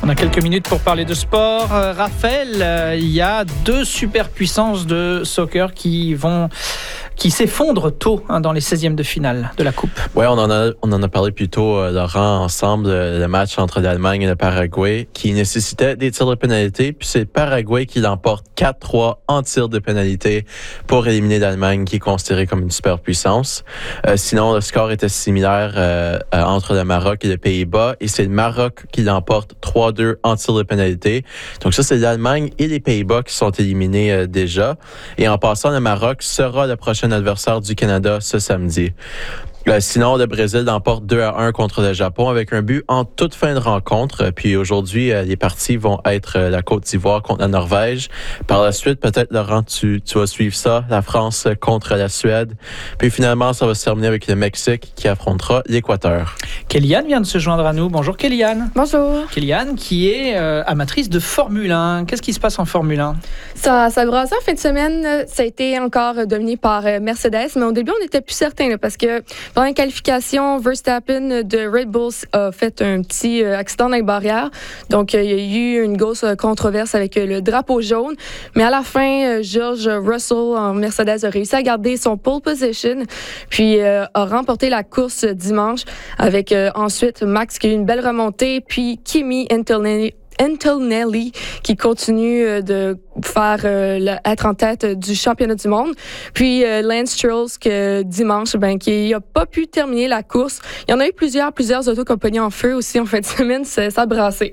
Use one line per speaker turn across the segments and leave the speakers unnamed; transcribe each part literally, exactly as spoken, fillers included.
On a quelques minutes pour parler de sport. Euh, Raphaël, euh, il y a deux superpuissances de soccer qui vont, qui s'effondrent tôt hein, dans les seizièmes de finale de la Coupe.
Oui, on en a, on en a parlé plus tôt, euh, Laurent, ensemble, euh, le match entre l'Allemagne et le Paraguay qui nécessitait des tirs de pénalité. Puis c'est le Paraguay qui l'emporte quatre trois en tirs de pénalité pour éliminer l'Allemagne qui est considérée comme une superpuissance. Euh, sinon, le score était similaire euh, euh, entre le Maroc et les Pays-Bas et c'est le Maroc qui l'emporte trois deux en tir de pénalité. Donc ça, c'est l'Allemagne et les Pays-Bas qui sont éliminés euh, déjà. Et en passant, le Maroc sera le prochain adversaire du Canada ce samedi. Euh, sinon, le Brésil l'emporte deux à un contre le Japon avec un but en toute fin de rencontre. Puis aujourd'hui, euh, les parties vont être euh, la Côte d'Ivoire contre la Norvège. Par la suite, peut-être, Laurent, tu, tu vas suivre ça, la France contre la Suède. Puis finalement, ça va se terminer avec le Mexique qui affrontera l'Équateur.
Kéliane vient de se joindre à nous. Bonjour Kéliane.
Bonjour.
Kéliane qui est euh, amatrice de Formule un. Qu'est-ce qui se passe en Formule un?
Ça, ça brassait en fin de semaine. Ça a été encore dominé par Mercedes. Mais au début, on n'était plus certain là, parce que pendant la qualification, Verstappen de Red Bull a fait un petit accident dans les barrières. Donc, il y a eu une grosse controverse avec le drapeau jaune. Mais à la fin, George Russell en Mercedes a réussi à garder son pole position, puis euh, a remporté la course dimanche avec euh, ensuite Max qui a eu une belle remontée, puis Kimi Antonelli Antonelli qui continue de faire euh, le, être en tête du championnat du monde. Puis euh, Lance Stroll que dimanche, ben qui n'a pas pu terminer la course. Il y en a eu plusieurs, plusieurs autos qui ont pogné en feu aussi en fin de semaine. Ça, ça a brassé.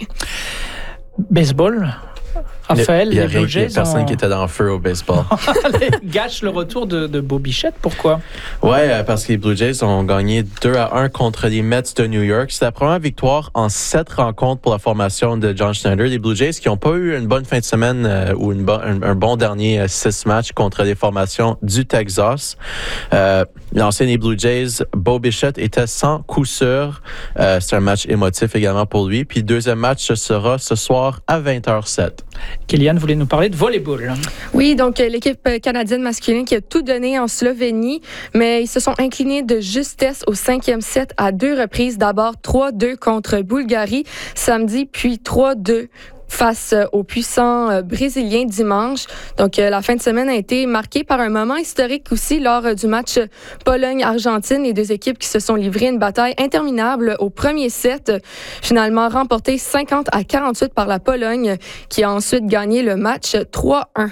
Baseball. Raphaël,
il y a,
les Blue Jays,
il y a personne
ont...
qui était dans le feu au baseball.
gâche le retour de, de Bo Bichette. Pourquoi?
Ouais, parce que les Blue Jays ont gagné deux à un contre les Mets de New York. C'est la première victoire en sept rencontres pour la formation de John Schneider. Les Blue Jays qui n'ont pas eu une bonne fin de semaine euh, ou une bo- un, un bon dernier euh, six matchs contre les formations du Texas. Euh, l'ancien des Blue Jays, Bo Bichette, était sans coup sûr. Euh, c'est un match émotif également pour lui. Puis le deuxième match ce sera ce soir à vingt heures sept.
Kéliane voulait nous parler de volleyball.
Oui, donc l'équipe canadienne masculine qui a tout donné en Slovénie, mais ils se sont inclinés de justesse au cinquième set à deux reprises. D'abord trois deux contre Bulgarie samedi, puis trois deux face aux puissants brésiliens dimanche. Donc, la fin de semaine a été marquée par un moment historique aussi lors du match Pologne-Argentine. Les deux équipes qui se sont livrées une bataille interminable au premier set, finalement remporté cinquante à quarante-huit par la Pologne, qui a ensuite gagné le match trois un.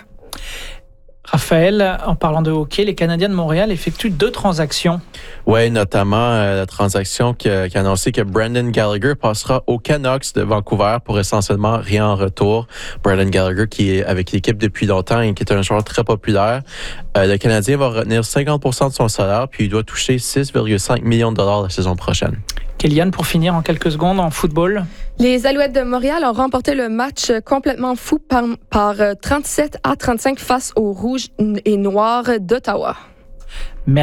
Raphaël, en parlant de hockey, les Canadiens de Montréal effectuent deux transactions. Oui,
notamment euh, la transaction qui a, qui a annoncé que Brendan Gallagher passera aux Canucks de Vancouver pour essentiellement rien en retour. Brendan Gallagher qui est avec l'équipe depuis longtemps et qui est un joueur très populaire. Euh, le Canadien va retenir cinquante pour cent de son salaire puis il doit toucher six virgule cinq millions de dollars la saison prochaine.
Kéliane, pour finir en quelques secondes en football.
Les Alouettes de Montréal ont remporté le match complètement fou par, par trente-sept à trente-cinq face aux Rouges et Noirs d'Ottawa.